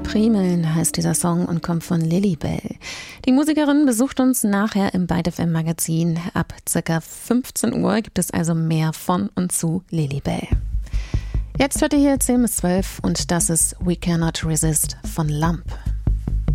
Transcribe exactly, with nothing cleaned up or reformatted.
Primeln heißt dieser Song und kommt von Lilybell. Die Musikerin besucht uns nachher im Byte F M Magazin. Ab ca. fünfzehn Uhr gibt es also mehr von und zu Lilybell. Jetzt hört ihr hier zehn bis zwölf und das ist We Cannot Resist von Lump.